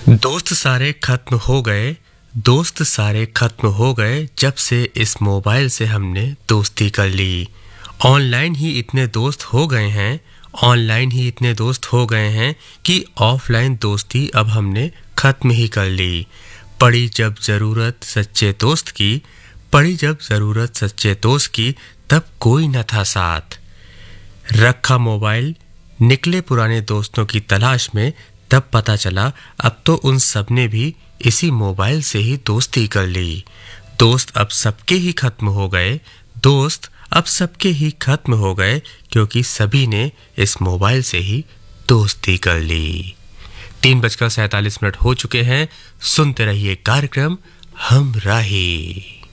दोस्त सारे खत्म हो गए। दोस्त सारे खत्म हो गए जब से इस मोबाइल से हमने दोस्ती कर ली। ऑनलाइन ही इतने दोस्त हो गए हैं। ऑनलाइन ही इतने दोस्त हो गए हैं कि ऑफलाइन दोस्ती अब हमने खत्म ही कर ली। पड़ी जब ज़रूरत सच्चे दोस्त की, पड़ी जब ज़रूरत सच्चे दोस्त की, तब कोई न था साथ। रखा मोबाइल, निकले पुराने दोस्तों की तलाश में, तब पता चला अब तो उन सब ने भी इसी मोबाइल से ही दोस्ती कर ली। दोस्त अब सबके ही खत्म हो गए। दोस्त अब सबके ही खत्म हो गए क्योंकि सभी ने इस मोबाइल से ही दोस्ती कर ली। 3:47 हो चुके हैं। सुनते रहिए कार्यक्रम हम राही।